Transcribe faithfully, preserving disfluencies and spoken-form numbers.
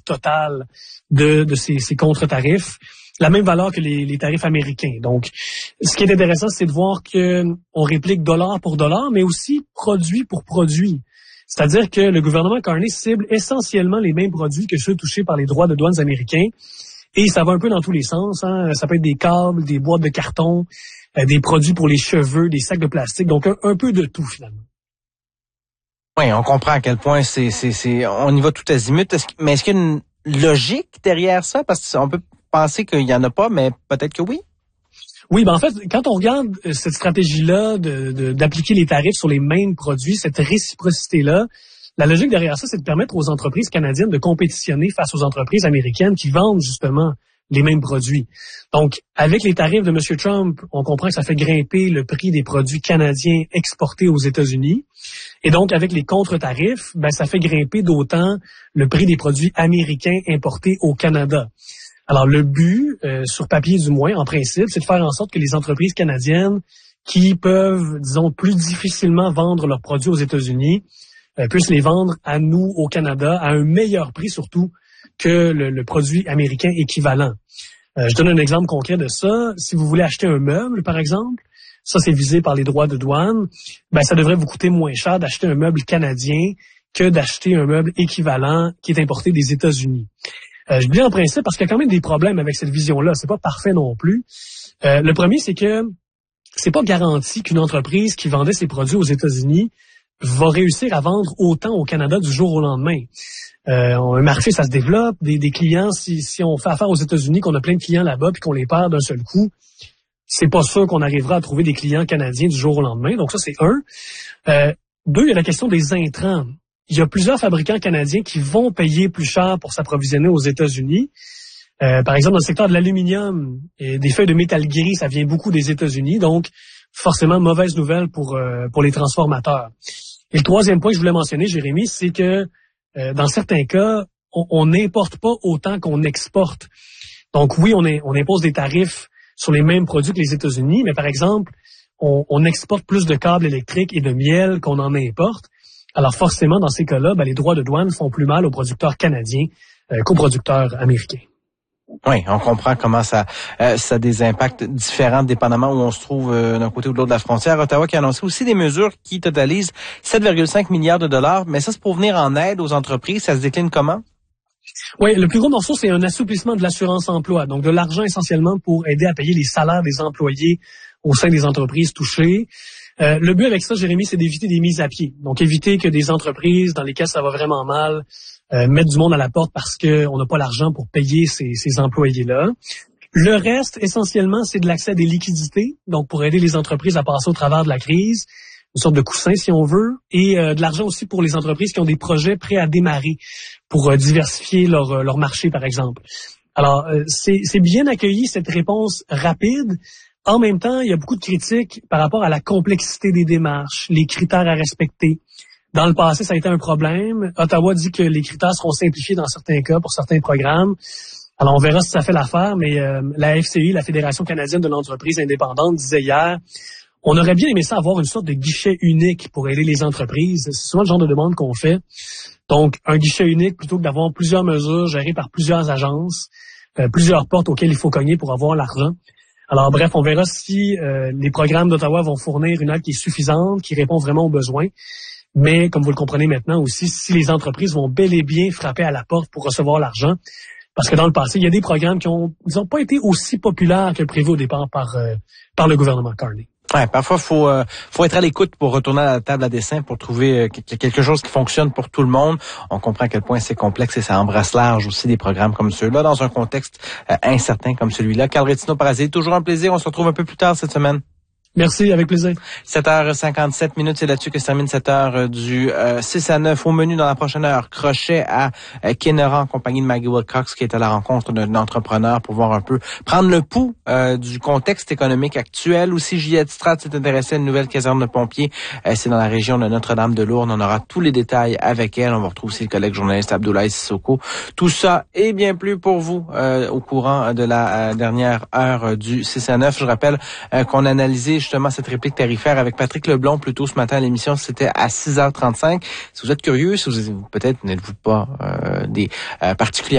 totale de, de ces, ces contre-tarifs, la même valeur que les, les tarifs américains. Donc, ce qui est intéressant, c'est de voir qu'on réplique dollar pour dollar, mais aussi produit pour produit. C'est-à-dire que le gouvernement Carney cible essentiellement les mêmes produits que ceux touchés par les droits de douane américains. Et ça va un peu dans tous les sens. Hein. Ça peut être des câbles, des boîtes de carton, euh, des produits pour les cheveux, des sacs de plastique. Donc, un, un peu de tout, finalement. Oui, on comprend à quel point c'est, c'est, c'est, on y va tout azimut. Est-ce, mais est-ce qu'il y a une logique derrière ça? Parce qu'on peut penser qu'il y en a pas, mais peut-être que oui. Oui, ben en fait, quand on regarde cette stratégie-là de, de, d'appliquer les tarifs sur les mêmes produits, cette réciprocité-là, la logique derrière ça, c'est de permettre aux entreprises canadiennes de compétitionner face aux entreprises américaines qui vendent justement les mêmes produits. Donc, avec les tarifs de M. Trump, on comprend que ça fait grimper le prix des produits canadiens exportés aux États-Unis. Et donc, avec les contre-tarifs, ben, ça fait grimper d'autant le prix des produits américains importés au Canada. Alors, le but, euh, sur papier du moins, en principe, c'est de faire en sorte que les entreprises canadiennes qui peuvent, disons, plus difficilement vendre leurs produits aux États-Unis euh, puissent les vendre à nous, au Canada, à un meilleur prix surtout que le, le produit américain équivalent. Euh, je donne un exemple concret de ça. Si vous voulez acheter un meuble, par exemple, ça c'est visé par les droits de douane, ben ça devrait vous coûter moins cher d'acheter un meuble canadien que d'acheter un meuble équivalent qui est importé des États-Unis. Euh, je dis en principe parce qu'il y a quand même des problèmes avec cette vision-là. C'est pas parfait non plus. Euh, le premier, c'est que c'est pas garanti qu'une entreprise qui vendait ses produits aux États-Unis va réussir à vendre autant au Canada du jour au lendemain. Euh, un marché, ça se développe. Des, des clients, si, si on fait affaire aux États-Unis, qu'on a plein de clients là-bas puis qu'on les perd d'un seul coup, c'est pas sûr qu'on arrivera à trouver des clients canadiens du jour au lendemain. Donc ça, c'est un. Euh, deux, il y a la question des intrants. Il y a plusieurs fabricants canadiens qui vont payer plus cher pour s'approvisionner aux États-Unis. Euh, par exemple, dans le secteur de l'aluminium, et des feuilles de métal gris, ça vient beaucoup des États-Unis. Donc, forcément, mauvaise nouvelle pour, euh, pour les transformateurs. Et le troisième point que je voulais mentionner, Jérémy, c'est que euh, dans certains cas, on n'importe pas autant qu'on exporte. Donc oui, on, est, on impose des tarifs sur les mêmes produits que les États-Unis, mais par exemple, on, on exporte plus de câbles électriques et de miel qu'on en importe. Alors forcément, dans ces cas-là, ben, les droits de douane font plus mal aux producteurs canadiens euh, qu'aux producteurs américains. Oui, on comprend comment ça, euh, ça a des impacts différents dépendamment où on se trouve euh, d'un côté ou de l'autre de la frontière. Ottawa qui a annoncé aussi des mesures qui totalisent sept virgule cinq milliards de dollars, mais ça, c'est pour venir en aide aux entreprises. Ça se décline comment? Oui, le plus gros morceau, c'est un assouplissement de l'assurance-emploi. Donc, de l'argent essentiellement pour aider à payer les salaires des employés au sein des entreprises touchées. Euh, le but avec ça, Jérémy, c'est d'éviter des mises à pied. Donc, éviter que des entreprises dans lesquelles ça va vraiment mal euh, mettent du monde à la porte parce qu'on n'a pas l'argent pour payer ces, ces employés-là. Le reste, essentiellement, c'est de l'accès à des liquidités, donc pour aider les entreprises à passer au travers de la crise, une sorte de coussin si on veut, et euh, de l'argent aussi pour les entreprises qui ont des projets prêts à démarrer pour euh, diversifier leur, euh, leur marché, par exemple. Alors, euh, c'est, c'est bien accueilli, cette réponse rapide. En même temps, il y a beaucoup de critiques par rapport à la complexité des démarches, les critères à respecter. Dans le passé, ça a été un problème. Ottawa dit que les critères seront simplifiés dans certains cas pour certains programmes. Alors, on verra si ça fait l'affaire, mais euh, la F C I, la Fédération canadienne de l'entreprise indépendante, disait hier, on aurait bien aimé ça avoir une sorte de guichet unique pour aider les entreprises. C'est souvent le genre de demande qu'on fait. Donc, un guichet unique plutôt que d'avoir plusieurs mesures gérées par plusieurs agences, euh, plusieurs portes auxquelles il faut cogner pour avoir l'argent. Alors, bref, on verra si euh, les programmes d'Ottawa vont fournir une aide qui est suffisante, qui répond vraiment aux besoins. Mais, comme vous le comprenez maintenant aussi, si les entreprises vont bel et bien frapper à la porte pour recevoir l'argent, parce que dans le passé, il y a des programmes qui ont, disons, pas été aussi populaires que prévu au départ par, euh, par le gouvernement Carney. Ouais, parfois faut euh, faut être à l'écoute pour retourner à la table à dessin pour trouver euh, quelque chose qui fonctionne pour tout le monde. On comprend à quel point c'est complexe et ça embrasse large aussi des programmes comme ceux-là dans un contexte euh, incertain comme celui-là. Carl Rétino-Parasite, toujours un plaisir. On se retrouve un peu plus tard cette semaine. Merci, avec plaisir. sept heures cinquante-sept minutes, c'est là-dessus que se termine cette heure du euh, six à neuf. Au menu dans la prochaine heure, crochet à euh, Kenora en compagnie de Maggie Wilcox qui est à la rencontre d'un entrepreneur pour voir un peu, prendre le pouls euh, du contexte économique actuel. Aussi, Juliette Strate s'est intéressée à une nouvelle caserne de pompiers. Euh, c'est dans la région de Notre-Dame-de-Lourdes. On aura tous les détails avec elle. On va retrouver aussi le collègue journaliste Abdoulaye Sissoko. Tout ça et bien plus pour vous euh, au courant de la euh, dernière heure euh, du six à neuf. Je rappelle euh, qu'on a analysé justement cette réplique tarifaire avec Patrick Leblond plus tôt ce matin à l'émission. C'était à six heures trente-cinq. Si vous êtes curieux, si vous peut-être n'êtes-vous pas euh, des euh, particuliers